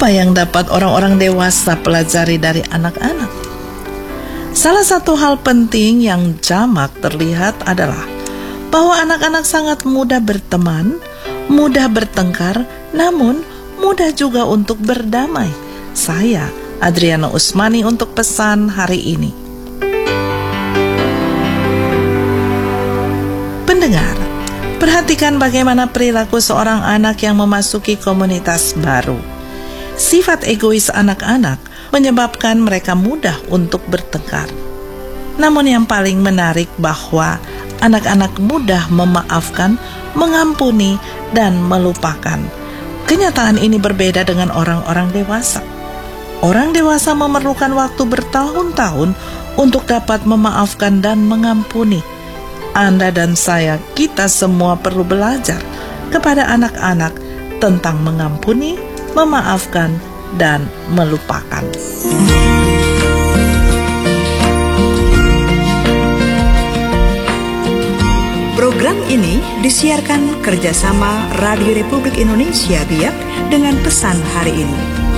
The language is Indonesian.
Apa yang dapat orang-orang dewasa pelajari dari anak-anak? Salah satu hal penting yang jamak terlihat adalah bahwa anak-anak sangat mudah berteman, mudah bertengkar, namun mudah juga untuk berdamai. Saya, Adriana Usmani, untuk pesan hari ini. Pendengar, perhatikan bagaimana perilaku seorang anak yang memasuki komunitas baru. Sifat egois anak-anak menyebabkan mereka mudah untuk bertengkar. Namun yang paling menarik bahwa anak-anak mudah memaafkan, mengampuni, dan melupakan. Kenyataan ini berbeda dengan orang-orang dewasa. Orang dewasa memerlukan waktu bertahun-tahun untuk dapat memaafkan dan mengampuni. Anda dan saya, kita semua perlu belajar kepada anak-anak tentang mengampuni, memaafkan, dan melupakan. Program ini disiarkan kerjasama Radio Republik Indonesia Biak dengan pesan hari ini.